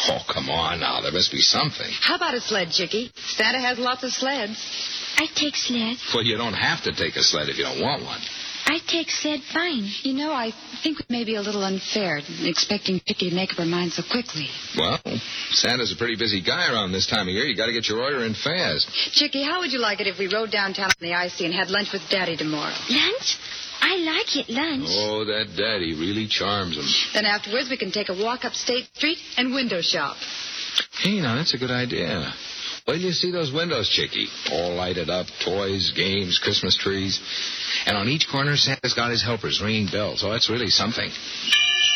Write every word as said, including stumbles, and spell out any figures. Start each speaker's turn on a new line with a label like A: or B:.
A: Oh, come on now. There must be something.
B: How about a sled, Chickie? Santa has lots of sleds.
C: I take sled.
A: Well, you don't have to take a sled if you don't want one.
C: I take sled fine.
B: You know, I think we may be a little unfair expecting Chickie to make up her mind so quickly.
A: Well, Santa's a pretty busy guy around this time of year. You got to get your order in fast.
B: Chickie, how would you like it if we rode downtown on the I C and had lunch with Daddy tomorrow?
C: Lunch? I like it, lunch.
A: Oh, that Daddy really charms him.
B: Then afterwards we can take a walk up State Street and window shop.
A: Hey, now, that's a good idea. Wait till you see those windows, Chickie. All lighted up, toys, games, Christmas trees. And on each corner, Santa's got his helpers ringing bells. Oh, that's really something.